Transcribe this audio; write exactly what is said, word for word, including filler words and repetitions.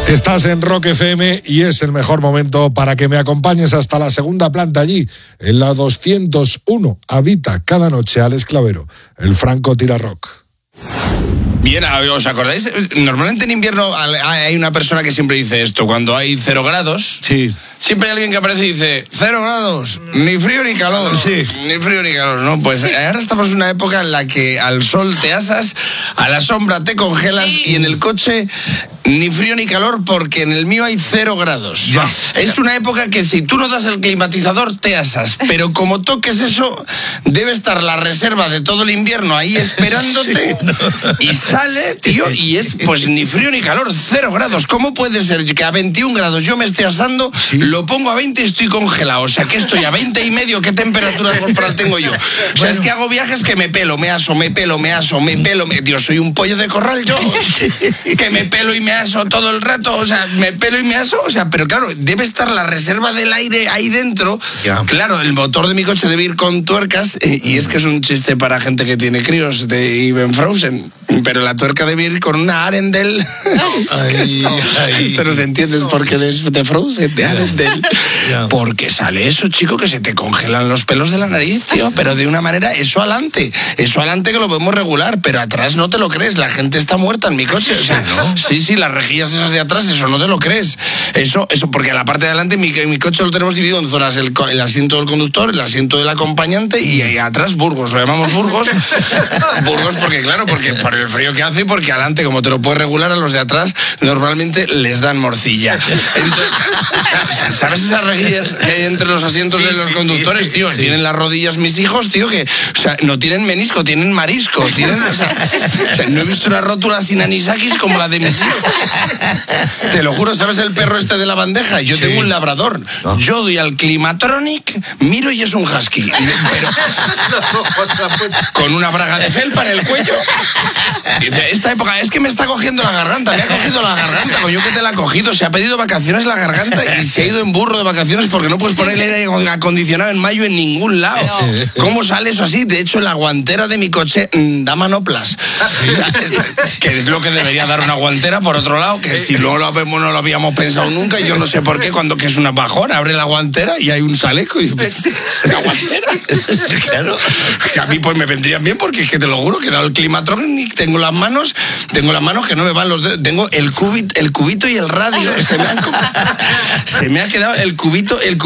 Estás en Rock F M y es el mejor momento para que me acompañes hasta la segunda planta allí, en la doscientos uno. Habita cada noche Alex Clavero, el Franco Tira Rock. Bien, ¿os acordáis? Normalmente en invierno hay una persona que siempre dice esto, cuando hay cero grados. Sí. Siempre hay alguien que aparece y dice, cero grados, ni frío ni calor. Sí. Ni frío ni calor, ¿no? Pues sí. Ahora estamos en una época en la que al sol te asas, a la sombra te congelas sí. Y en el coche ni frío ni calor porque en el mío hay cero grados. Ya. Es una época que si tú no das el climatizador te asas, pero como toques eso, debe estar la reserva de todo el invierno ahí esperándote sí, no. Y sale, tío, y es pues ni frío ni calor, cero grados. ¿Cómo puede ser que a veintiún grados yo me esté asando? Sí. Lo pongo a veinte y estoy congelado. O sea, que estoy a veinte y medio. ¿Qué temperatura corporal tengo yo? O sea, bueno. Es que hago viajes que me pelo, me aso, me pelo, me aso, me pelo. Me... Dios, soy un pollo de corral yo. Que me pelo y me aso todo el rato. O sea, me pelo y me aso. O sea, pero claro, debe estar la reserva del aire ahí dentro. Yeah. Claro, el motor de mi coche debe ir con tuercas. Eh, y es que es un chiste para gente que tiene críos de Even Frozen. Pero la tuerca debe ir con una Arendelle. Ay, no, ay. Esto no se entiende, es porque de, de Frozen, de Arendelle. Yeah. Porque sale eso, chico, que se te congelan los pelos de la nariz, tío, pero de una manera, eso adelante, eso adelante que lo podemos regular, pero atrás no te lo crees, la gente está muerta en mi coche, o sea, ¿no? Sí, sí, las rejillas esas de atrás, eso no te lo crees, eso, eso, porque la parte de adelante, mi, mi coche lo tenemos dividido en zonas, el, el asiento del conductor, el asiento del acompañante y ahí atrás Burgos, lo llamamos Burgos, Burgos porque claro, porque por el frío que hace, porque adelante, como te lo puedes regular, a los de atrás normalmente les dan morcilla. Entonces, ¿sabes esas rejillas que hay entre los asientos sí, de los sí, conductores, sí, tío? Sí. Tienen las rodillas mis hijos, tío, que, o sea, no tienen menisco, tienen marisco, tienen, o sea, o sea, no he visto una rótula sin anisakis como la de mis hijos. Te lo juro, ¿sabes el perro este de la bandeja? Yo sí. Tengo un labrador. ¿No? Yo doy al Climatronic, miro y es un husky. Pero, con una braga de felpa en el cuello. Dice, esta época es que me está cogiendo la garganta, me ha cogido la garganta, coño que te la ha cogido, se ha pedido vacaciones la garganta y se ha ido en burro de vacaciones porque no puedes poner aire acondicionado en mayo en ningún lado. ¿Cómo sale eso así? De hecho, la guantera de mi coche mmm, da manoplas. O sea, es, que es lo que debería dar una guantera, por otro lado, que si no lo, no lo habíamos pensado nunca, y yo no sé por qué, cuando que es una bajona, abre la guantera y hay un chaleco y una guantera. Claro. Que a mí pues me vendrían bien porque es que te lo juro que he dado el Climatronic, tengo las manos, tengo las manos que no me van los dedos, tengo el cubito, el cubito y el radio, se me han, se me ha quedado el cubito, el cubito